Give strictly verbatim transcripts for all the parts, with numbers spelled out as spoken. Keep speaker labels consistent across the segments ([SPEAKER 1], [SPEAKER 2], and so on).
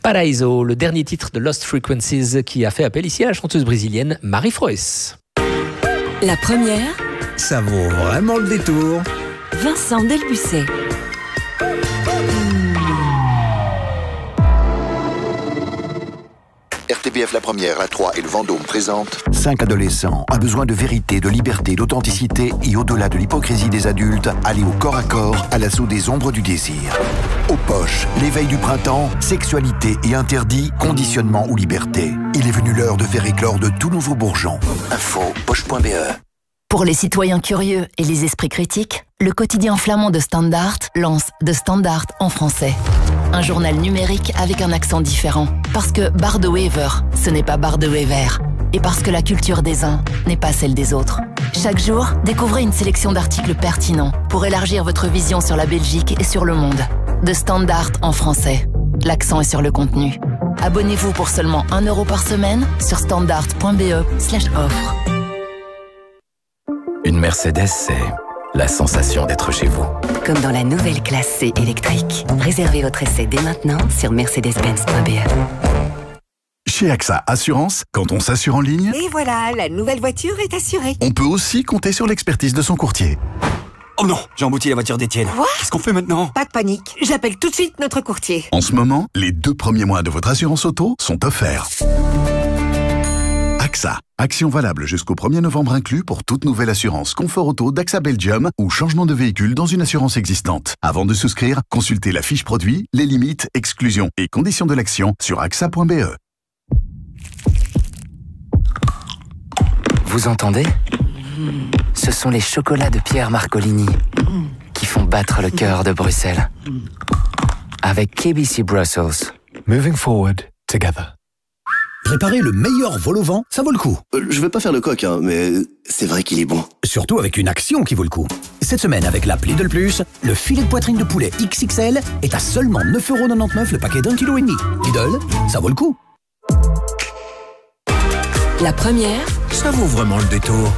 [SPEAKER 1] Paraíso, le dernier titre de Lost Frequencies qui a fait appel ici à la chanteuse brésilienne Marie Froes.
[SPEAKER 2] La première,
[SPEAKER 3] ça vaut vraiment le détour.
[SPEAKER 2] Vincent Delbussé.
[SPEAKER 4] R T B F La Première, La trois et le Vendôme présentent
[SPEAKER 5] Cinq adolescents, un besoin de vérité, de liberté, d'authenticité et au-delà de l'hypocrisie des adultes, aller au corps à corps à l'assaut des ombres du désir. Aux poches, l'éveil du printemps, sexualité et interdit, conditionnement ou liberté. Il est venu l'heure de faire éclore de tout nouveau bourgeon. Info, poche point b e.
[SPEAKER 6] Pour les citoyens curieux et les esprits critiques, le quotidien flamand de Standaard lance De Standaard en français. Un journal numérique avec un accent différent. Parce que Bar de Wever, ce n'est pas Bar de Wever. Et parce que la culture des uns n'est pas celle des autres. Chaque jour, découvrez une sélection d'articles pertinents pour élargir votre vision sur la Belgique et sur le monde. De Standaard en français. L'accent est sur le contenu. Abonnez-vous pour seulement un euro par semaine sur standard point b e slash offre.
[SPEAKER 7] Une Mercedes, c'est la sensation d'être chez vous.
[SPEAKER 8] Comme dans la nouvelle classe C électrique. Réservez votre essai dès maintenant sur mercedes benz point b e.
[SPEAKER 9] Chez AXA Assurance, quand on s'assure en ligne...
[SPEAKER 10] Et voilà, la nouvelle voiture est assurée.
[SPEAKER 9] On peut aussi compter sur l'expertise de son courtier.
[SPEAKER 11] Oh non, j'ai embouti la voiture d'Étienne.
[SPEAKER 10] Quoi ?
[SPEAKER 11] Qu'est-ce qu'on fait maintenant ?
[SPEAKER 10] Pas de panique, j'appelle tout de suite notre courtier.
[SPEAKER 9] En ce moment, les deux premiers mois de votre assurance auto sont offerts. AXA. Action valable jusqu'au premier novembre inclus pour toute nouvelle assurance confort auto d'AXA Belgium ou changement de véhicule dans une assurance existante. Avant de souscrire, consultez la fiche produit, les limites, exclusions et conditions de l'action sur axa point b e.
[SPEAKER 7] Vous entendez ? Ce sont les chocolats de Pierre Marcolini qui font battre le cœur de Bruxelles. Avec K B C Brussels.
[SPEAKER 3] Moving forward together.
[SPEAKER 12] Préparer le meilleur vol au vent, ça vaut le coup.
[SPEAKER 13] Euh, je vais pas faire le coq, hein, mais c'est vrai qu'il est bon.
[SPEAKER 12] Surtout avec une action qui vaut le coup. Cette semaine, avec l'app Lidl Plus, le filet de poitrine de poulet X X L est à seulement neuf euros quatre-vingt-dix-neuf le paquet d'un kilo et demi. Lidl, ça vaut le coup.
[SPEAKER 2] La première,
[SPEAKER 3] ça vaut vraiment le détour.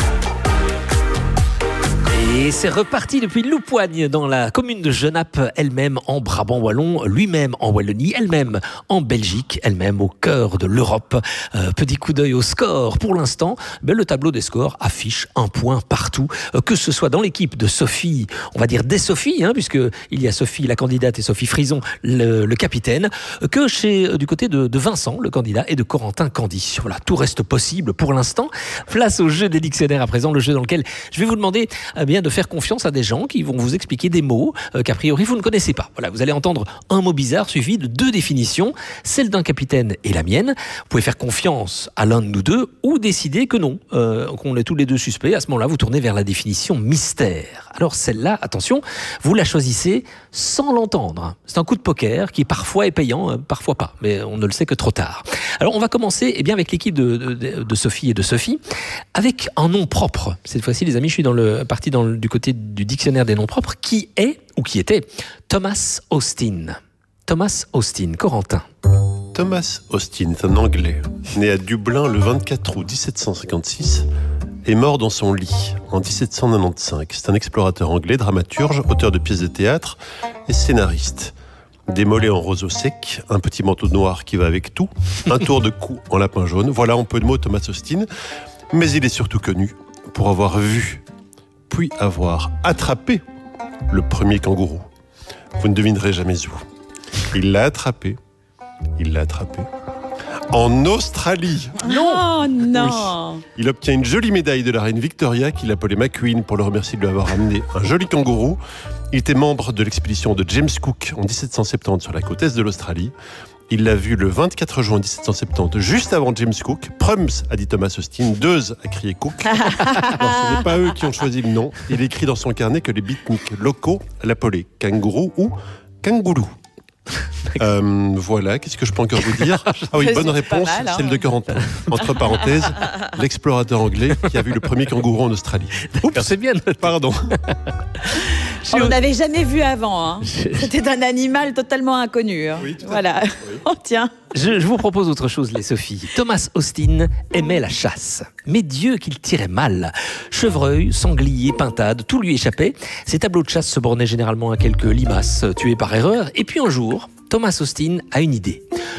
[SPEAKER 1] Et c'est reparti depuis Loupoigne dans la commune de Genappe, elle-même en Brabant wallon, lui-même en Wallonie, elle-même en Belgique, elle-même au cœur de l'Europe. Euh, petit coup d'œil au score. Pour l'instant, ben, le tableau des scores affiche un point partout, euh, que ce soit dans l'équipe de Sophie, on va dire des Sophies, hein, puisque il y a Sophie la candidate et Sophie Frison le, le capitaine, que chez euh, du côté de, de Vincent le candidat et de Corentin Candy. Voilà, tout reste possible pour l'instant. Place au jeu des dictionnaires à présent, le jeu dans lequel je vais vous demander eh bien de faire confiance à des gens qui vont vous expliquer des mots euh, qu'a priori vous ne connaissez pas. Voilà, vous allez entendre un mot bizarre suivi de deux définitions, celle d'un capitaine et la mienne. Vous pouvez faire confiance à l'un de nous deux ou décider que non, euh, qu'on est tous les deux suspects. À ce moment-là, vous tournez vers la définition mystère. Alors celle-là, attention, vous la choisissez sans l'entendre. C'est un coup de poker qui parfois est payant, euh, parfois pas, mais on ne le sait que trop tard. Alors on va commencer eh bien, avec l'équipe de, de, de Sophie et de Sophie, avec un nom propre. Cette fois-ci, les amis, je suis dans le, parti dans le, du côté du dictionnaire des noms propres, qui est, ou qui était, Thomas Austin. Thomas Austin, Corentin.
[SPEAKER 14] Thomas Austin est un Anglais, né à Dublin le vingt-quatre août dix-sept cent cinquante-six et mort dans son lit en dix-sept cent quatre-vingt-quinze. C'est un explorateur anglais, dramaturge, auteur de pièces de théâtre et scénariste. Des mollets en roseau sec, un petit manteau noir qui va avec tout, un tour de cou en lapin jaune. Voilà en peu de mots Thomas Austin. Mais il est surtout connu pour avoir vu, puis avoir attrapé le premier kangourou. Vous ne devinerez jamais où. Il l'a attrapé. Il l'a attrapé. En Australie.
[SPEAKER 15] Non, non.
[SPEAKER 14] Oui. Il obtient une jolie médaille de la reine Victoria qu'il appelait McQueen pour le remercier de lui avoir amené un joli kangourou. Il était membre de l'expédition de James Cook en dix-sept cent soixante-dix sur la côte est de l'Australie. Il l'a vu le vingt-quatre juin dix-sept cent soixante-dix, juste avant James Cook. Prums, a dit Thomas Austin. Deuze, a crié Cook. Alors, ce n'est pas eux qui ont choisi le nom. Il écrit dans son carnet que les beatniks locaux l'appelaient kangourou ou kangourou. Euh, voilà, qu'est-ce que je peux encore vous dire ? Ah oui, bonne réponse, mal, hein, celle de Corentin. Entre parenthèses, l'explorateur anglais qui a vu le premier kangourou en Australie.
[SPEAKER 1] Oups, c'est bien noté.
[SPEAKER 14] Pardon.
[SPEAKER 15] On n'en avait jamais vu avant. Hein. C'était un animal totalement inconnu. Hein. Oui, tout voilà. Oui. Oh, tiens.
[SPEAKER 1] Je, je vous propose autre chose, les Sophies. Thomas Austin aimait la chasse. Mais Dieu qu'il tirait mal. Chevreuil, sanglier, pintade, tout lui échappait. Ses tableaux de chasse se bornaient généralement à quelques limaces tuées par erreur. Et puis un jour, Thomas Austin a une idée.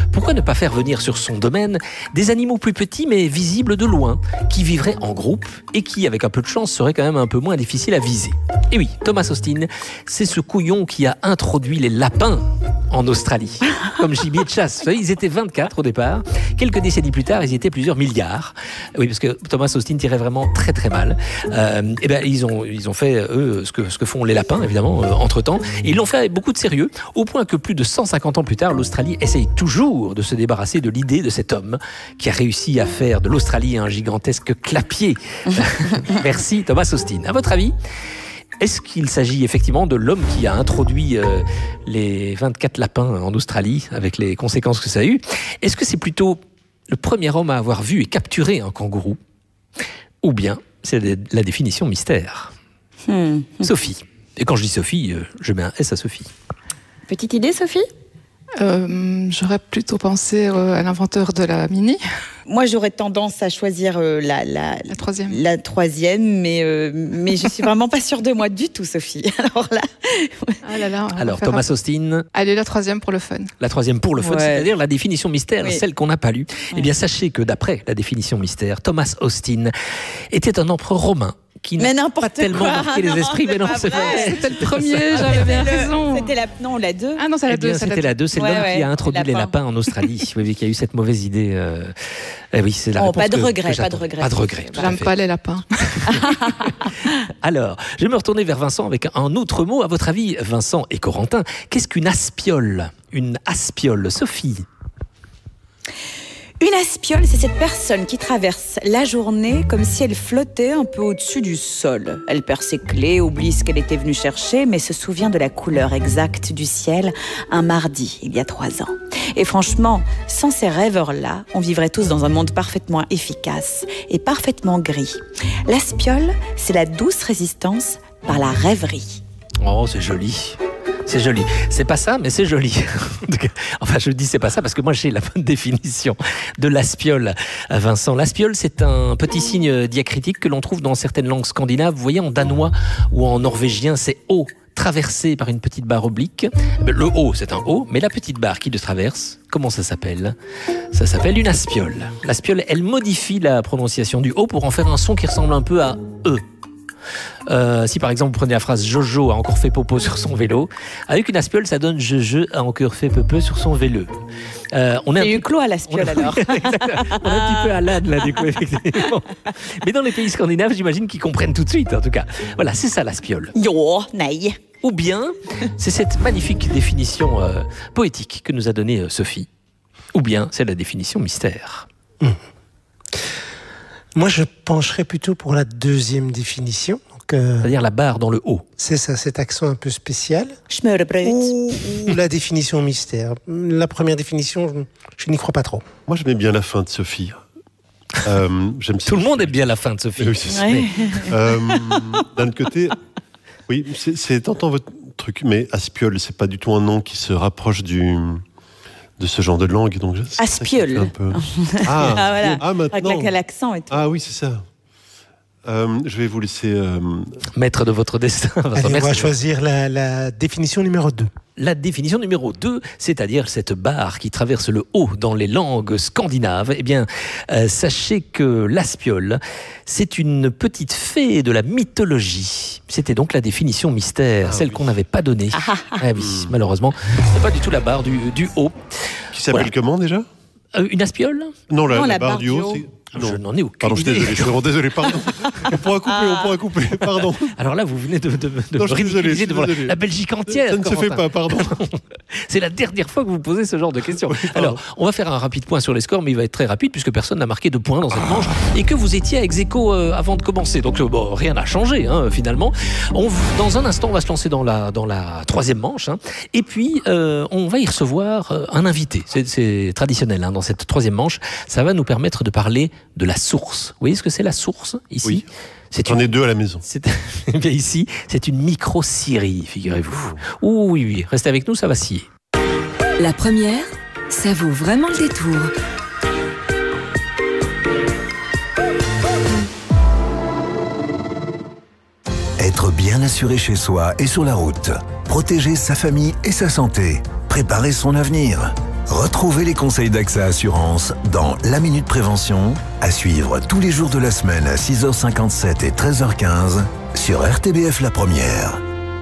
[SPEAKER 1] pourquoi ne pas faire venir sur son domaine des animaux plus petits mais visibles de loin, qui vivraient en groupe et qui, avec un peu de chance, seraient quand même un peu moins difficiles à viser. Et oui, Thomas Austin, c'est ce couillon qui a introduit les lapins en Australie, comme gibier de chasse. Vous savez, ils étaient vingt-quatre au départ. Quelques décennies plus tard, ils étaient plusieurs milliards. Oui, parce que Thomas Austin tirait vraiment très très mal. Euh, et ben, ils ont ils ont fait eux ce que ce que font les lapins évidemment euh, entre temps. Et ils l'ont fait avec beaucoup de sérieux, au point que plus de cent cinquante ans plus tard, l'Australie essaye toujours de se débarrasser de l'idée de cet homme qui a réussi à faire de l'Australie un gigantesque clapier. Merci Thomas Austin. À votre avis, est-ce qu'il s'agit effectivement de l'homme qui a introduit euh, les vingt-quatre lapins en Australie, avec les conséquences que ça a eu? Est-ce que c'est plutôt le premier homme à avoir vu et capturé un kangourou? Ou bien c'est la définition mystère? hmm. Sophie. Et quand je dis Sophie, euh, je mets un S à Sophie.
[SPEAKER 15] Petite idée, Sophie?
[SPEAKER 16] Euh, j'aurais plutôt pensé euh, à l'inventeur de la Mini.
[SPEAKER 15] Moi, j'aurais tendance à choisir euh, la, la,
[SPEAKER 16] la troisième.
[SPEAKER 15] La troisième, mais, euh, mais je suis vraiment pas sûre de moi du tout, Sophie. Alors là...
[SPEAKER 16] Ah là, là
[SPEAKER 1] Alors, Thomas
[SPEAKER 16] un...
[SPEAKER 1] Austin...
[SPEAKER 16] Allez, la troisième pour le fun.
[SPEAKER 1] La troisième pour le fun,
[SPEAKER 15] ouais.
[SPEAKER 1] C'est-à-dire la définition mystère, oui. Celle qu'on n'a pas lue.
[SPEAKER 15] Ouais.
[SPEAKER 1] Eh bien, sachez que d'après la définition mystère, Thomas Austin était un empereur romain qui n'a pas tellement
[SPEAKER 15] quoi.
[SPEAKER 1] marqué
[SPEAKER 15] non,
[SPEAKER 1] les esprits, mais non, c'est
[SPEAKER 15] vrai.
[SPEAKER 1] vrai.
[SPEAKER 16] C'était le premier, j'avais bien raison.
[SPEAKER 15] C'était la, non, la deux.
[SPEAKER 16] Ah non, c'est la
[SPEAKER 1] eh bien,
[SPEAKER 16] deux.
[SPEAKER 1] C'était la deux, c'est ouais, l'homme ouais, qui a introduit les lapins en Australie, oui, qui a eu cette mauvaise idée. Euh... Eh oui, c'est la
[SPEAKER 15] oh,
[SPEAKER 1] réponse
[SPEAKER 15] pas de
[SPEAKER 1] que,
[SPEAKER 15] regret,
[SPEAKER 1] que
[SPEAKER 15] pas de regret.
[SPEAKER 1] Pas de regret.
[SPEAKER 16] J'aime pas les lapins.
[SPEAKER 1] Alors, je vais me retourner vers Vincent avec un autre mot. À votre avis, Vincent et Corentin, qu'est-ce qu'une aspiole? Une aspiole, Sophie?
[SPEAKER 15] Une aspiole, c'est cette personne qui traverse la journée comme si elle flottait un peu au-dessus du sol. Elle perd ses clés, oublie ce qu'elle était venue chercher, mais se souvient de la couleur exacte du ciel un mardi, il y a trois ans. Et franchement, sans ces rêveurs-là, on vivrait tous dans un monde parfaitement efficace et parfaitement gris. L'aspiole, c'est la douce résistance par la rêverie.
[SPEAKER 1] Oh, c'est joli. C'est joli. C'est pas ça, mais c'est joli. Enfin, je dis c'est pas ça parce que moi j'ai la bonne définition de l'aspiole. Vincent, l'aspiole, c'est un petit signe diacritique que l'on trouve dans certaines langues scandinaves. Vous voyez, en danois ou en norvégien, c'est O, traversé par une petite barre oblique. Le O, c'est un O, mais la petite barre qui le traverse, comment ça s'appelle? Ça s'appelle une aspiole. L'aspiole, elle modifie la prononciation du O pour en faire un son qui ressemble un peu à E. Euh, si par exemple vous prenez la phrase Jojo a encore fait popo sur son vélo, avec une aspiole ça donne Jojo a encore fait popo sur son vélo. Euh, on
[SPEAKER 15] a eu clos à l'aspiole alors.
[SPEAKER 1] On est un petit peu à l'âne là du coup effectivement. Mais dans les pays scandinaves j'imagine qu'ils comprennent tout de suite en tout cas. Voilà, c'est ça l'aspiole.
[SPEAKER 15] Yo, naï.
[SPEAKER 1] Ou bien c'est cette magnifique définition euh, poétique que nous a donnée euh, Sophie. Ou bien c'est la définition mystère.
[SPEAKER 17] Mmh. Moi, je pencherais plutôt pour la deuxième définition. Donc, euh,
[SPEAKER 1] c'est-à-dire la barre dans le haut.
[SPEAKER 17] C'est ça, cet accent un peu spécial. Ou, ou la définition mystère. La première définition, je, je n'y crois pas trop.
[SPEAKER 14] Moi, j'aimais bien la fin de Sophie. Euh, j'aime
[SPEAKER 1] Tout le monde aime bien la fin de Sophie.
[SPEAKER 14] Oui, c'est ouais. euh, D'un autre côté, oui, c'est, c'est tentant votre truc, mais aspiole, c'est pas du tout un nom qui se rapproche du... de ce genre de langue. Donc
[SPEAKER 15] aspiole.
[SPEAKER 14] Un peu...
[SPEAKER 15] Ah, ah, voilà.
[SPEAKER 14] Ah, maintenant.
[SPEAKER 15] Avec l'accent et tout.
[SPEAKER 14] Ah oui, c'est ça. Euh, je vais vous laisser... Euh...
[SPEAKER 1] Maître de votre destin.
[SPEAKER 17] Allez, on va choisir la, la définition numéro deux.
[SPEAKER 1] La définition numéro deux, c'est-à-dire cette barre qui traverse le haut dans les langues scandinaves. Eh bien, euh, sachez que l'aspiole, c'est une petite fée de la mythologie. C'était donc la définition mystère, ah, celle oui. qu'on n'avait pas donnée. Ah, ah, ah. Oui, malheureusement, c'est pas du tout la barre du, du haut.
[SPEAKER 14] Qui s'appelle voilà. comment déjà
[SPEAKER 1] euh, Une aspiole?
[SPEAKER 14] Non, la, non, la, la barre, barre du haut, c'est...
[SPEAKER 1] Non. Je n'en ai aucune
[SPEAKER 14] Pardon, je suis désolé, je suis vraiment désolé, pardon. On pourra couper, ah. on pourra couper, pardon.
[SPEAKER 1] Alors là, vous venez de, de, de non,
[SPEAKER 14] me ridiculiser devant
[SPEAKER 1] la, la Belgique entière.
[SPEAKER 14] Ça ne se fait pas, pardon.
[SPEAKER 1] C'est la dernière fois que vous posez ce genre de questions. Oui, alors, on va faire un rapide point sur les scores, mais il va être très rapide puisque personne n'a marqué de points dans cette ah. manche et que vous étiez à ex-aequo euh, avant de commencer. Donc, euh, bon, rien n'a changé, hein, finalement. On, dans un instant, on va se lancer dans la, dans la troisième manche. Hein, et puis, euh, on va y recevoir euh, un invité. C'est, c'est traditionnel hein, dans cette troisième manche. Ça va nous permettre de parler de la source. Vous voyez ce que c'est la source ici?
[SPEAKER 14] Oui.
[SPEAKER 1] C'est
[SPEAKER 14] J'en
[SPEAKER 1] une...
[SPEAKER 14] ai deux à la maison.
[SPEAKER 1] C'est... bien ici, c'est une micro-scierie, figurez-vous. Ouh, oui, oui, restez avec nous, ça va scier.
[SPEAKER 2] La première, ça vaut vraiment le détour.
[SPEAKER 5] Être bien assuré chez soi et sur la route. Protéger sa famille et sa santé. Préparer son avenir.
[SPEAKER 3] Retrouvez les conseils d'Axa Assurance dans La Minute Prévention, à suivre tous les jours de la semaine à six heures cinquante-sept et treize heures quinze sur R T B F La Première.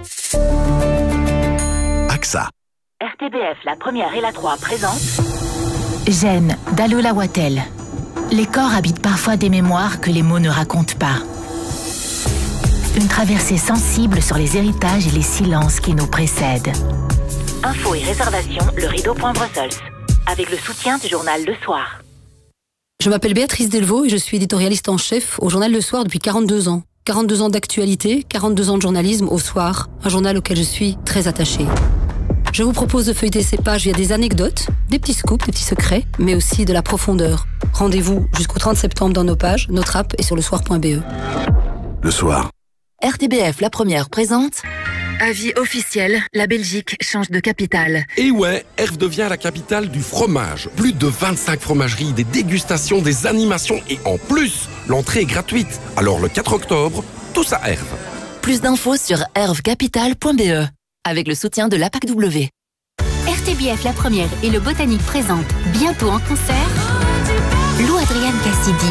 [SPEAKER 3] AXA.
[SPEAKER 18] R T B F La Première et La trois présentent
[SPEAKER 6] Gêne d'Alola Wattel. Les corps habitent parfois des mémoires que les mots ne racontent pas. Une traversée sensible sur les héritages et les silences qui nous précèdent.
[SPEAKER 18] Infos et réservations, le rideau point Brussels. Avec le soutien du journal Le Soir.
[SPEAKER 19] Je m'appelle Béatrice Delvaux et je suis éditorialiste en chef au journal Le Soir depuis quarante-deux ans. quarante-deux ans d'actualité, quarante-deux ans de journalisme au Soir, un journal auquel je suis très attachée. Je vous propose de feuilleter ces pages via des anecdotes, des petits scoops, des petits secrets, mais aussi de la profondeur. Rendez-vous jusqu'au trente septembre dans nos pages, notre app et sur le soir point b e.
[SPEAKER 3] Le Soir.
[SPEAKER 6] R T B F La Première présente. Avis officiel, la Belgique change de capitale.
[SPEAKER 20] Et ouais, Herve devient la capitale du fromage. Plus de vingt-cinq fromageries, des dégustations, des animations et en plus, l'entrée est gratuite. Alors le quatre octobre, tous à Herve.
[SPEAKER 6] Plus d'infos sur herve capital point b e avec le soutien de l'A P A C W.
[SPEAKER 21] R T B F La Première et le Botanique présentent bientôt en concert Lou Adrian Cassidy.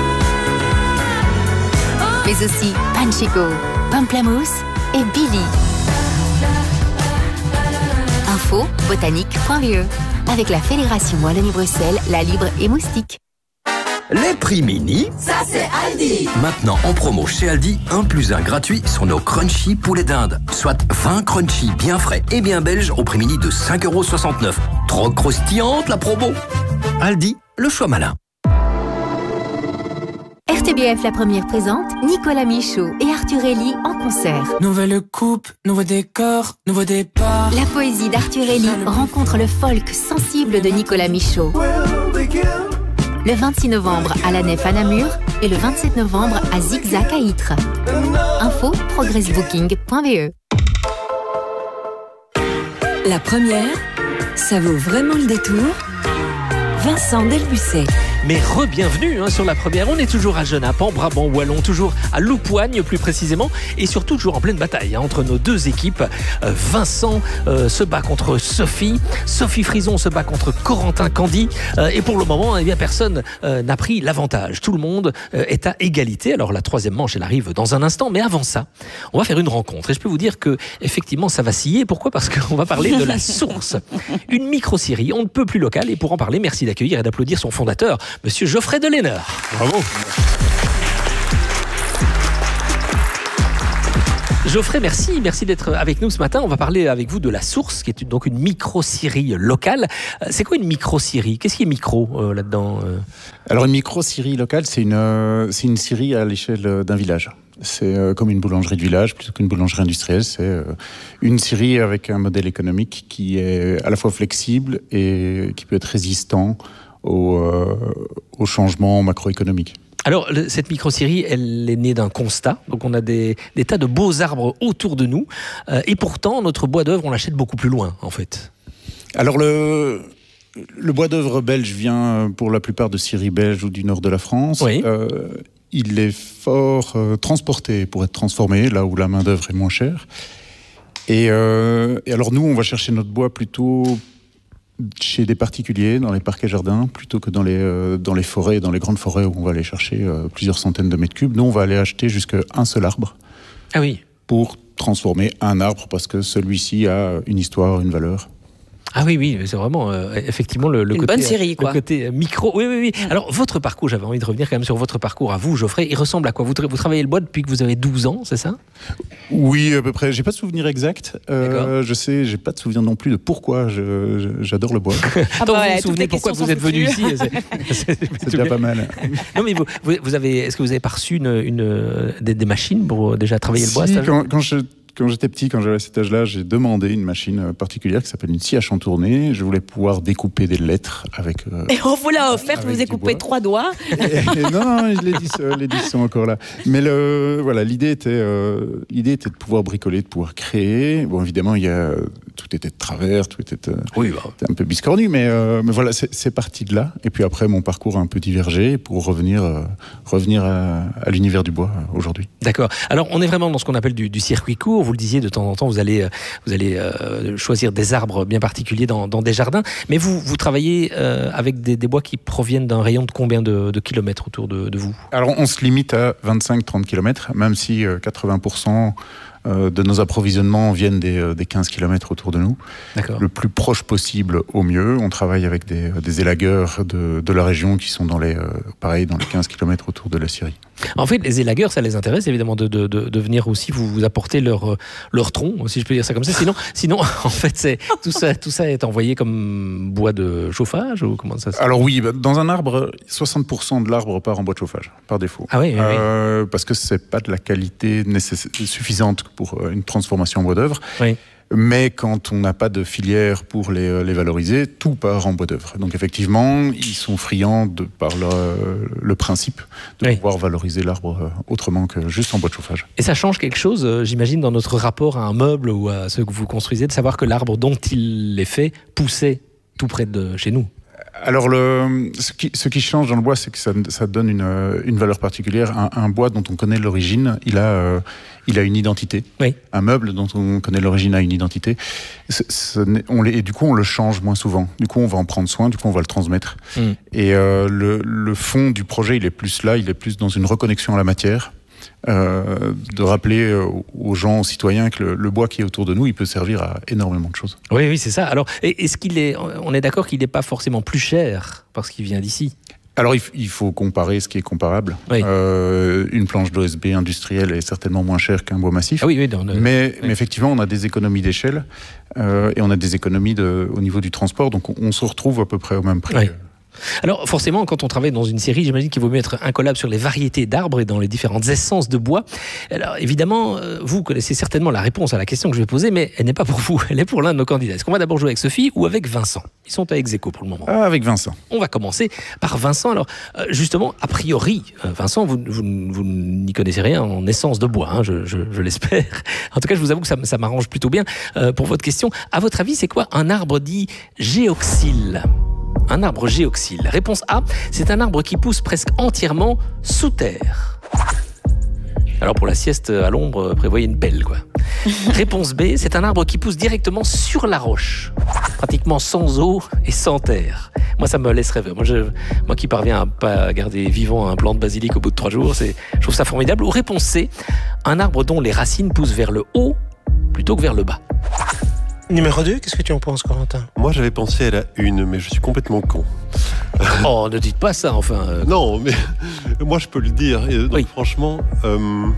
[SPEAKER 21] Mais aussi Panchico, Pamplamousse et Billy. Info botanique point b e avec la Fédération Wallonie-Bruxelles, La Libre et Moustique.
[SPEAKER 12] Les prix mini,
[SPEAKER 21] ça c'est Aldi.
[SPEAKER 12] Maintenant en promo chez Aldi, un plus un gratuit sur nos crunchy poulet d'Inde. Soit vingt crunchy bien frais et bien belges au prix mini de cinq euros soixante-neuf. Trop croustillante la promo. Aldi, le choix malin.
[SPEAKER 21] R T B F La Première présente Nicolas Michaud et Arthur Ellie en concert.
[SPEAKER 22] Nouvelle coupe, nouveau décor, nouveau départ.
[SPEAKER 21] La poésie d'Arthur Ellie rencontre le folk sensible de Nicolas Michaud. Le vingt-six novembre à la Nef à Namur et le vingt-sept novembre à Zigzag à Ytre. Info progressbooking point b e.
[SPEAKER 2] La Première, ça vaut vraiment le détour. Vincent Delbussé.
[SPEAKER 1] Mais re-bienvenue hein, sur La Première. On est toujours à Genappe, en Brabant wallon, toujours à Loupoigne plus précisément, et surtout toujours en pleine bataille hein, entre nos deux équipes. Euh, Vincent euh, se bat contre Sophie, Sophie Frison se bat contre Corentin Candy, euh, et pour le moment, eh bien, personne euh, n'a pris l'avantage. Tout le monde euh, est à égalité. Alors la troisième manche, elle arrive dans un instant, mais avant ça, on va faire une rencontre. Et je peux vous dire que effectivement, ça va scier. Pourquoi ? Parce qu'on va parler de La Source, une micro-série, on ne peut plus locale. Et pour en parler, merci d'accueillir et d'applaudir son fondateur, Monsieur Geoffrey Delenner.
[SPEAKER 14] Bravo.
[SPEAKER 1] Geoffrey, merci, merci d'être avec nous ce matin. On va parler avec vous de La Source, qui est donc une micro-série locale. C'est quoi une micro-série ? Qu'est-ce qui est micro euh, là-dedans euh
[SPEAKER 23] Alors une micro-série locale, c'est une, euh, c'est une série à l'échelle d'un village. C'est euh, comme une boulangerie de village, plutôt qu'une boulangerie industrielle. C'est euh, une série avec un modèle économique qui est à la fois flexible et qui peut être résistant Au, euh, au changement macroéconomique.
[SPEAKER 1] Alors, le, cette micro-série, elle est née d'un constat. Donc, on a des, des tas de beaux arbres autour de nous. Euh, et pourtant, notre bois d'œuvre, on l'achète beaucoup plus loin, en fait.
[SPEAKER 23] Alors, le, le bois d'œuvre belge vient pour la plupart de Syrie belge ou du nord de la France.
[SPEAKER 1] Oui.
[SPEAKER 23] Euh, il est fort euh, transporté pour être transformé, là où la main-d'œuvre est moins chère. Et, euh, et alors, nous, on va chercher notre bois plutôt chez des particuliers, dans les parcs et jardins, plutôt que dans les, euh, dans les forêts, dans les grandes forêts où on va aller chercher euh, plusieurs centaines de mètres cubes. Nous, on va aller acheter jusqu'à un seul arbre.
[SPEAKER 1] Ah oui.
[SPEAKER 23] Pour transformer un arbre, parce que celui-ci a une histoire, une valeur.
[SPEAKER 1] Ah oui, oui, c'est vraiment euh, effectivement le, le
[SPEAKER 15] Une
[SPEAKER 1] côté,
[SPEAKER 15] bonne série, quoi.
[SPEAKER 1] Le côté micro. Oui, oui, oui. Mmh. Alors, votre parcours, j'avais envie de revenir quand même sur votre parcours à vous, Geoffrey. Il ressemble à quoi ? vous, tra- vous travaillez le bois depuis que vous avez douze ans, c'est ça ?
[SPEAKER 23] Oui, à peu près. J'ai pas de souvenir exact. Euh, je sais, j'ai pas de souvenir non plus de pourquoi je, je, j'adore le bois.
[SPEAKER 1] Ah bah ouais, vous vous souvenez pourquoi vous êtes venu ici ? C'est,
[SPEAKER 23] c'est, c'est déjà pas mal.
[SPEAKER 1] Non, mais vous, vous, vous avez, est-ce que vous avez pas reçu une, une, des, des machines pour déjà travailler
[SPEAKER 23] si,
[SPEAKER 1] le bois ?
[SPEAKER 23] Si, quand, quand je... Quand j'étais petit, quand j'avais cet âge-là, j'ai demandé une machine particulière qui s'appelle une scie à chantourner. Je voulais pouvoir découper des lettres avec... Euh,
[SPEAKER 15] et on vous l'a offerte, vous avez coupé trois doigts.
[SPEAKER 23] et, et non, non, les dix, les dix sont encore là. Mais le, voilà, l'idée était, euh, l'idée était de pouvoir bricoler, de pouvoir créer. Bon, évidemment, il y a tout était de travers, tout était, euh,
[SPEAKER 1] oui, bah.
[SPEAKER 23] était un peu biscornu, mais, euh, mais voilà, c'est, c'est parti de là. Et puis après, mon parcours a un peu divergé pour revenir, euh, revenir à, à l'univers du bois euh, aujourd'hui.
[SPEAKER 1] D'accord. Alors, on est vraiment dans ce qu'on appelle du, du circuit court. Vous le disiez, de temps en temps, vous allez, vous allez euh, choisir des arbres bien particuliers dans, dans des jardins. Mais vous, vous travaillez euh, avec des, des bois qui proviennent d'un rayon de combien de, de kilomètres autour de, de vous ?
[SPEAKER 23] Alors, on se limite à vingt-cinq à trente kilomètres, même si euh, quatre-vingts pour cent de nos approvisionnements viennent des, des quinze kilomètres autour de nous.
[SPEAKER 1] D'accord.
[SPEAKER 23] Le plus proche possible au mieux. On travaille avec des, des élagueurs de, de la région qui sont dans les, euh, pareil, dans les quinze kilomètres autour de la Syrie.
[SPEAKER 1] En fait, les élagueurs, ça les intéresse évidemment de, de, de, de venir aussi vous, vous apporter leur, leur tronc, si je peux dire ça comme ça. Sinon, sinon en fait, c'est, tout, ça, tout ça est envoyé comme bois de chauffage ou comment ça se...
[SPEAKER 23] Alors oui, dans un arbre, soixante pour cent de l'arbre part en bois de chauffage, par défaut.
[SPEAKER 1] Ah oui, oui,
[SPEAKER 23] euh, oui. Parce que c'est pas de la qualité nécess... suffisante pour une transformation en bois d'œuvre.
[SPEAKER 1] Oui.
[SPEAKER 23] Mais quand on n'a pas de filière pour les, les valoriser, tout part en bois d'œuvre. Donc effectivement, ils sont friands de, par le, le principe de oui. pouvoir valoriser l'arbre autrement que juste en bois de chauffage.
[SPEAKER 1] Et ça change quelque chose, j'imagine, dans notre rapport à un meuble ou à ce que vous construisez, de savoir que l'arbre dont il est fait poussait tout près de chez nous.
[SPEAKER 23] Alors, le, ce, qui, ce qui change dans le bois, c'est que ça, ça donne une, une valeur particulière. Un, un bois dont on connaît l'origine, il a, euh, il a une identité.
[SPEAKER 1] Oui.
[SPEAKER 23] Un meuble dont on connaît l'origine a une identité. Ce, ce on les, et du coup, on le change moins souvent. Du coup, on va en prendre soin, du coup, on va le transmettre. Mm. Et euh, le, le fond du projet, il est plus là, il est plus dans une reconnexion à la matière. Euh, de rappeler aux gens, aux citoyens que le, le bois qui est autour de nous, il peut servir à énormément de choses.
[SPEAKER 1] Oui, oui, c'est ça. Alors, est-ce qu'il est, on est d'accord qu'il n'est pas forcément plus cher parce qu'il vient d'ici ?
[SPEAKER 23] Alors, il faut comparer ce qui est comparable.
[SPEAKER 1] Oui.
[SPEAKER 23] Euh, une planche d'O S B industrielle est certainement moins chère qu'un bois massif.
[SPEAKER 1] Ah oui, oui, dans le...
[SPEAKER 23] mais,
[SPEAKER 1] oui.
[SPEAKER 23] mais effectivement, on a des économies d'échelle euh, et on a des économies de, au niveau du transport, donc on, on se retrouve à peu près au même prix.
[SPEAKER 1] Oui. Alors forcément, quand on travaille dans une série, j'imagine qu'il vaut mieux être incollable sur les variétés d'arbres et dans les différentes essences de bois. Alors évidemment, vous connaissez certainement la réponse à la question que je vais poser, mais elle n'est pas pour vous, elle est pour l'un de nos candidats. Est-ce qu'on va d'abord jouer avec Sophie ou avec Vincent ? Ils sont à ex-aequo pour le moment.
[SPEAKER 23] Ah, avec Vincent.
[SPEAKER 1] On va commencer par Vincent. Alors justement, a priori, Vincent, vous, vous, vous n'y connaissez rien en essence de bois, hein, je, je, je l'espère. En tout cas, je vous avoue que ça, ça m'arrange plutôt bien euh, pour votre question. À votre avis, c'est quoi un arbre dit géoxyle ? Un arbre géoxyle. Réponse A, c'est un arbre qui pousse presque entièrement sous terre. Alors pour la sieste à l'ombre, prévoyez une pelle, quoi. Réponse B, c'est un arbre qui pousse directement sur la roche, pratiquement sans eau et sans terre. Moi, ça me laisse rêver. Moi, je, moi qui parviens à pas garder vivant un plant de basilic au bout de trois jours, c'est, je trouve ça formidable. Ou réponse C, un arbre dont les racines poussent vers le haut plutôt que vers le bas.
[SPEAKER 17] Numéro deux, qu'est-ce que tu en penses, Corentin ?
[SPEAKER 14] Moi, j'avais pensé à la une, mais je suis complètement con.
[SPEAKER 1] Oh, ne dites pas ça, enfin. Euh...
[SPEAKER 14] Non, mais moi, je peux le dire. Et donc,
[SPEAKER 1] oui.
[SPEAKER 14] franchement... Euh...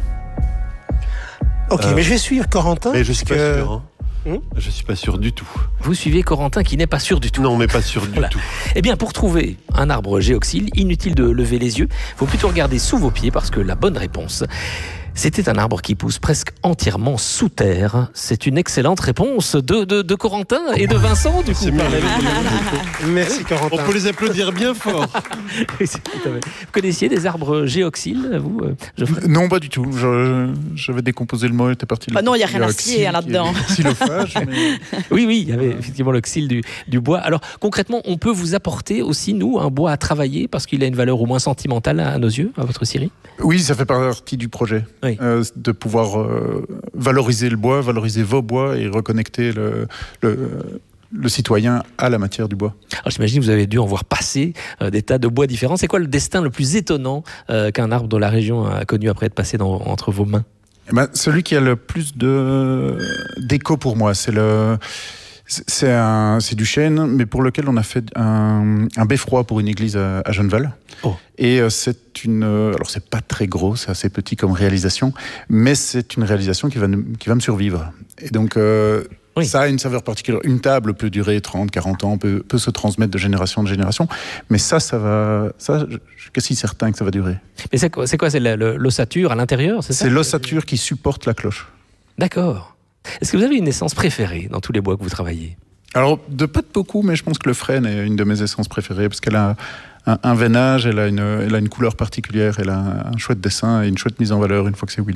[SPEAKER 17] Ok, euh... mais je vais suivre Corentin.
[SPEAKER 14] Mais je suis pas
[SPEAKER 17] que...
[SPEAKER 14] sûr. Hein. Hum je suis pas sûr du tout.
[SPEAKER 1] Vous suivez Corentin qui n'est pas sûr du tout.
[SPEAKER 14] Non, mais pas sûr du
[SPEAKER 1] voilà.
[SPEAKER 14] tout.
[SPEAKER 1] Eh bien, pour trouver un arbre géoxyle, inutile de lever les yeux. Il faut plutôt regarder sous vos pieds parce que la bonne réponse... c'était un arbre qui pousse presque entièrement sous terre. C'est une excellente réponse de, de, de Corentin et de Vincent, du coup.
[SPEAKER 17] Merci, Corentin.
[SPEAKER 14] On peut les applaudir bien fort.
[SPEAKER 1] Vous connaissiez des arbres géoxyles, vous, Geoffrey ?
[SPEAKER 23] Non, pas du tout. Je, j'avais décomposé le mot, il était parti.
[SPEAKER 15] Bah non, il n'y a rien à scier là-dedans.
[SPEAKER 23] Xylophage, mais...
[SPEAKER 1] Oui, oui, il y avait effectivement le xyle du, du bois. Alors, concrètement, on peut vous apporter aussi, nous, un bois à travailler parce qu'il a une valeur au moins sentimentale à nos yeux, à votre scierie ?
[SPEAKER 23] Oui, ça fait partie du projet.
[SPEAKER 1] Oui.
[SPEAKER 23] Euh, de pouvoir euh, valoriser le bois, valoriser vos bois et reconnecter le, le, le citoyen à la matière du bois.
[SPEAKER 1] Alors j'imagine que vous avez dû en voir passer euh, des tas de bois différents. C'est quoi le destin le plus étonnant euh, qu'un arbre de la région a connu après être passé dans, entre vos mains ?
[SPEAKER 23] Eh ben, celui qui a le plus de, d'écho pour moi, c'est le... C'est, un, c'est du chêne, mais pour lequel on a fait un, un beffroi pour une église à, à Genneval.
[SPEAKER 1] Oh.
[SPEAKER 23] Et euh, c'est une... Alors, c'est pas très gros, c'est assez petit comme réalisation, mais c'est une réalisation qui va, qui va me survivre. Et donc, euh, oui. ça a une saveur particulière. Une table peut durer trente, quarante ans, peut, peut se transmettre de génération en génération, mais ça, ça va... Ça, je suis quasi certain que ça va durer.
[SPEAKER 1] Mais c'est quoi ? C'est, quoi, c'est la, le, l'ossature à l'intérieur, c'est ça ?
[SPEAKER 23] C'est l'ossature qui supporte la cloche.
[SPEAKER 1] D'accord. Est-ce que vous avez une essence préférée dans tous les bois que vous travaillez ?
[SPEAKER 23] Alors, de pas de beaucoup, mais je pense que le frêne est une de mes essences préférées, parce qu'elle a un, un veinage, elle a, une, elle a une couleur particulière, elle a un chouette dessin et une chouette mise en valeur une fois que c'est huilé, oui.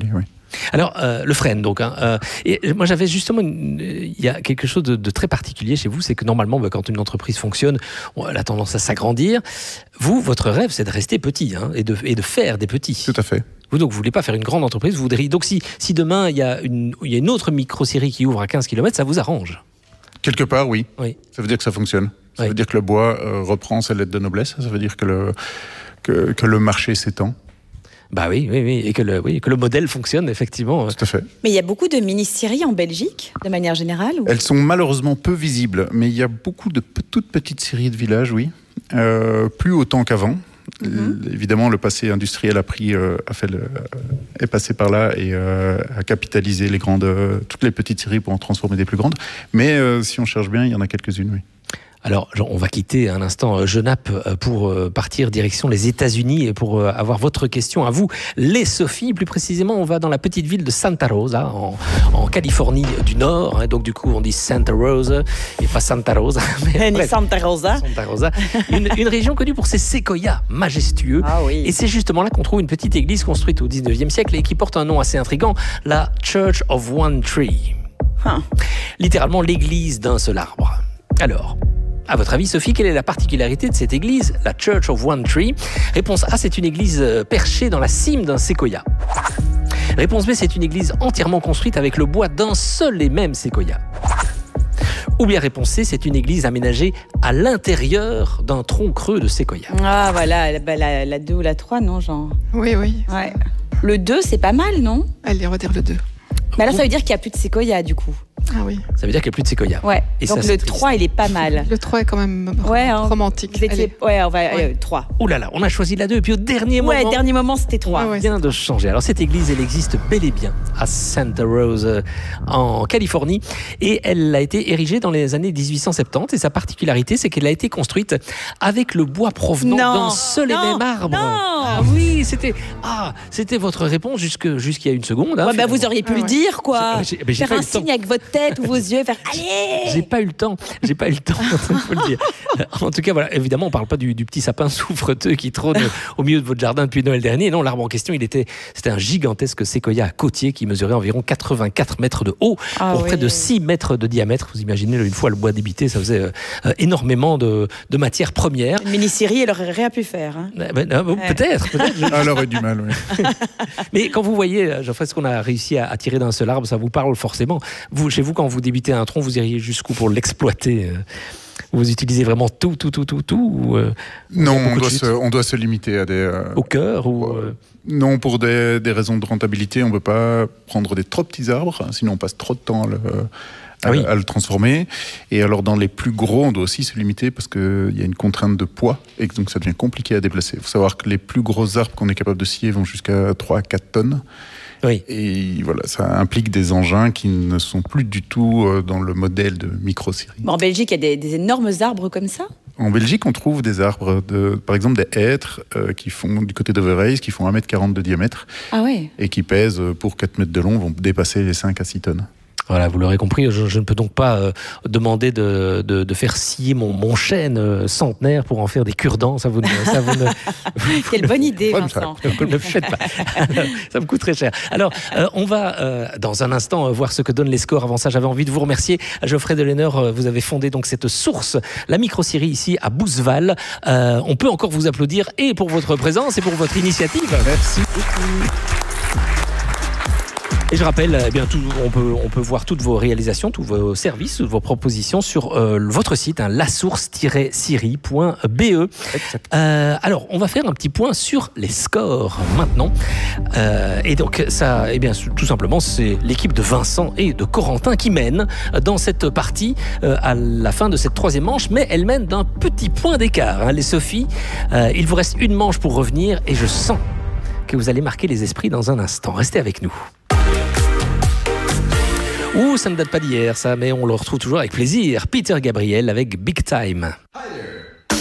[SPEAKER 1] Alors, euh, le frêne, donc. Hein, euh, et moi, j'avais justement... Il y a quelque chose de, de très particulier chez vous, c'est que normalement, bah, quand une entreprise fonctionne, on a tendance à s'agrandir. Vous, votre rêve, c'est de rester petit hein, et, de, et de faire des petits.
[SPEAKER 23] Tout à fait.
[SPEAKER 1] Vous, donc, vous voulez pas faire une grande entreprise, vous voudriez... Donc, si, si demain, il y a une, il y a une autre micro-série qui ouvre à quinze kilomètres, ça vous arrange?
[SPEAKER 23] Quelque part, oui.
[SPEAKER 1] oui.
[SPEAKER 23] Ça veut dire que ça fonctionne. Ça oui. veut dire que le bois euh, reprend sa lettre de noblesse. Ça veut dire que le, que, que le marché s'étend.
[SPEAKER 1] Bah oui, oui, oui, et que le, oui, que le modèle fonctionne, effectivement.
[SPEAKER 23] Tout à fait.
[SPEAKER 15] Mais il y a beaucoup de mini-scieries en Belgique, de manière générale ou...
[SPEAKER 23] Elles sont malheureusement peu visibles, mais il y a beaucoup de p- toutes petites scieries de villages, oui. Euh, plus autant qu'avant. Mm-hmm. Évidemment, le passé industriel a pris, euh, a fait le, est passé par là et euh, a capitalisé les grandes, euh, toutes les petites scieries pour en transformer des plus grandes. Mais euh, si on cherche bien, il y en a quelques-unes, oui.
[SPEAKER 1] Alors, on va quitter un instant Genappe pour partir direction les États-Unis et pour avoir votre question à vous, les Sophie. Plus précisément, on va dans la petite ville de Santa Rosa, en, en Californie du Nord. Donc, du coup, on dit Santa Rosa et pas Santa Rosa.
[SPEAKER 15] Mais bref, Santa Rosa.
[SPEAKER 1] Santa Rosa. Une, une région connue pour ses séquoias majestueux.
[SPEAKER 15] Ah oui.
[SPEAKER 1] Et c'est justement là qu'on trouve une petite église construite au dix-neuvième siècle et qui porte un nom assez intriguant, la Church of One Tree. Huh. Littéralement, l'église d'un seul arbre. Alors... À votre avis, Sophie, quelle est la particularité de cette église, la Church of One Tree? Réponse A, c'est une église perchée dans la cime d'un séquoia. Réponse B, c'est une église entièrement construite avec le bois d'un seul et même séquoia. Ou bien réponse C, c'est une église aménagée à l'intérieur d'un tronc creux de séquoia.
[SPEAKER 15] Ah voilà, bah, la, la deux ou la trois, non, genre?
[SPEAKER 16] Oui, oui.
[SPEAKER 15] Ouais. Le deux, c'est pas mal, non?
[SPEAKER 16] Allez, on va dire le deux.
[SPEAKER 15] Mais alors, ça veut dire qu'il n'y a plus de séquoia, du coup.
[SPEAKER 16] Ah oui.
[SPEAKER 1] Ça veut dire qu'il n'y a plus de séquoia.
[SPEAKER 15] Ouais.
[SPEAKER 1] Et
[SPEAKER 15] donc
[SPEAKER 1] ça,
[SPEAKER 15] le trois, il est pas mal.
[SPEAKER 16] Le trois est quand même
[SPEAKER 15] ouais, hein.
[SPEAKER 16] romantique.
[SPEAKER 15] Étiez... Ouais, on va ouais. Euh, trois.
[SPEAKER 1] Ouh là là, on a choisi la deux et puis au dernier
[SPEAKER 15] ouais,
[SPEAKER 1] moment.
[SPEAKER 15] Ouais, dernier moment, c'était trois.
[SPEAKER 1] On vient de changer. Alors cette église, elle existe bel et bien à Santa Rosa en Californie et elle a été érigée dans les années dix-huit cent soixante-dix et sa particularité, c'est qu'elle a été construite avec le bois provenant d'un seul
[SPEAKER 15] non,
[SPEAKER 1] et même arbre.
[SPEAKER 15] Non.
[SPEAKER 1] Ah oui, c'était ah, c'était votre réponse jusque jusqu'il y a une seconde. Hein,
[SPEAKER 15] ouais, bah vous auriez pu ah, le ouais. dire quoi.
[SPEAKER 1] J'ai, j'ai,
[SPEAKER 15] faire un signe avec votre tête ou vos yeux, faire allez.
[SPEAKER 1] J'ai pas eu le temps. J'ai pas eu le temps. Faut le dire. En tout cas, voilà. Évidemment, on parle pas du, du petit sapin souffreteux qui trône au milieu de votre jardin depuis Noël dernier. Non, l'arbre en question, il était, c'était un gigantesque séquoia à côtier qui mesurait environ quatre-vingt-quatre mètres de haut ah, pour oui. près de six mètres de diamètre. Vous imaginez, une fois le bois débité, ça faisait euh, énormément de, de matières premières.
[SPEAKER 15] Une mini-série, elle aurait rien pu faire. Hein.
[SPEAKER 1] Ben, euh, ouais. Peut-être. peut-être.
[SPEAKER 23] Elle aurait du mal, oui.
[SPEAKER 1] Mais quand vous voyez, Geoffrey, ce qu'on a réussi à, à tirer d'un seul arbre, ça vous parle forcément. Vous, chez vous, quand vous débitez un tronc, vous iriez jusqu'où pour l'exploiter? Vous utilisez vraiment tout, tout, tout, tout, tout ou euh,
[SPEAKER 23] Non, on doit, se, on doit se limiter à des... Euh,
[SPEAKER 1] Au cœur ou euh...
[SPEAKER 23] Non, pour des, des raisons de rentabilité, on ne peut pas prendre des trop petits arbres, sinon on passe trop de temps à le, à, oui. à le transformer. Et alors dans les plus gros, on doit aussi se limiter parce qu'il y a une contrainte de poids et donc ça devient compliqué à déplacer. Il faut savoir que les plus gros arbres qu'on est capable de scier vont jusqu'à trois à quatre tonnes.
[SPEAKER 1] Oui.
[SPEAKER 23] Et voilà, ça implique des engins qui ne sont plus du tout dans le modèle de micro-scierie.
[SPEAKER 15] Bon, en Belgique, il y a des, des énormes arbres comme ça?
[SPEAKER 23] En Belgique, on trouve des arbres, de, par exemple des hêtres euh, qui font, du côté d'Overheys, qui font un mètre quarante de diamètre.
[SPEAKER 15] Ah ouais.
[SPEAKER 23] Et qui pèsent, pour quatre mètres de long, vont dépasser les cinq à six tonnes.
[SPEAKER 1] Voilà, vous l'aurez compris, je, je ne peux donc pas euh, demander de, de, de faire scier mon, mon chêne euh, centenaire pour en faire des cure-dents. Ça vous, ça vous ne...
[SPEAKER 15] Quelle bonne idée, Vincent.
[SPEAKER 1] Ne le faites pas. Ça me coûte très cher. Alors, euh, on va euh, dans un instant euh, voir ce que donnent les scores. Avant ça, j'avais envie de vous remercier. Geoffrey Deleneur, euh, vous avez fondé donc cette source, la micro-scierie ici à Bouzeval. Euh, on peut encore vous applaudir et pour votre présence et pour votre initiative.
[SPEAKER 23] Merci.
[SPEAKER 1] Et je rappelle, eh bien, tout, on, peut, on peut voir toutes vos réalisations, tous vos services, toutes vos propositions sur euh, votre site, hein, la source tiret scierie point b e. Euh, alors, on va faire un petit point sur les scores maintenant. Euh, et donc, ça, eh bien, tout simplement, c'est l'équipe de Vincent et de Corentin qui mène dans cette partie euh, à la fin de cette troisième manche, mais elle mène d'un petit point d'écart. Hein, les Sophie, euh, il vous reste une manche pour revenir et je sens que vous allez marquer les esprits dans un instant. Restez avec nous. Ouh, ça ne date pas d'hier, ça, mais on le retrouve toujours avec plaisir. Peter Gabriel avec Big Time.